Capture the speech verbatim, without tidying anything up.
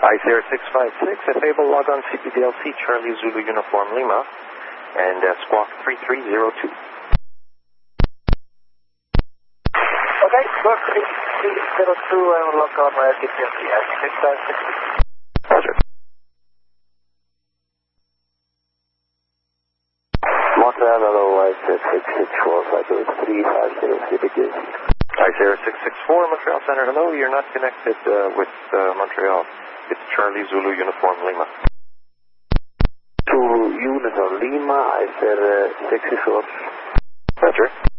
Ice Air six five six, if able, log on C P D L C, Charlie Zulu Uniform Lima, and uh, squawk three three zero two. Okay, squawk three three zero two, I will log on my C P D L C, Ice six five six. Roger. Montreal, hello, Ice Air six six four, five three five zero, C P D L C. Ice Air six six four, Montreal Center, hello, you're not connected uh, with uh, Montreal. It's Charlie Zulu Uniform Lima. Zulu Uniform Lima, Ice Air six six four. Roger.